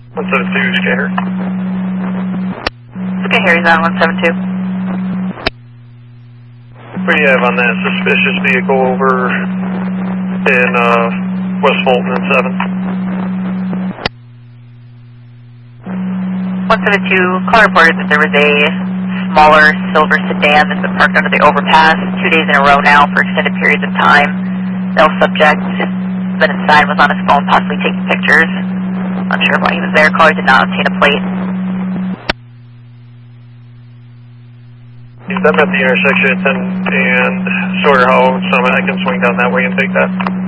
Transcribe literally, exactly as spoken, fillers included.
one seven two, Sky Harry. Sky Harry's on one seven two. What do you have on that suspicious vehicle over in uh, West Fulton and seven? one seven two, call reported that there was a smaller silver sedan that's been parked under the overpass two days in a row now for extended periods of time. No subject, been assigned, was on his phone possibly taking pictures. Unsure why he was there, caller did not obtain a plate. I'm at the intersection and Sawyer Hollow, so I can swing down that way and take that.